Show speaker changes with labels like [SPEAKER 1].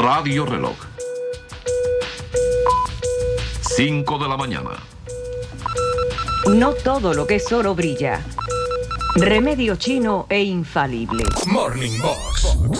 [SPEAKER 1] Radio Reloj. 5 de la mañana.
[SPEAKER 2] No todo lo que es oro brilla. Remedio chino e infalible.
[SPEAKER 3] Morning Box.